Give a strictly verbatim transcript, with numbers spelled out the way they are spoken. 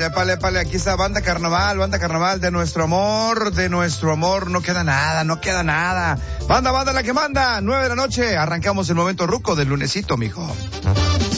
épale, épale, aquí está Banda Carnaval, Banda Carnaval, de nuestro amor, de nuestro amor, no queda nada, no queda nada. Banda, banda, la que manda, nueve de la noche, arrancamos el momento ruco del lunesito, mijo.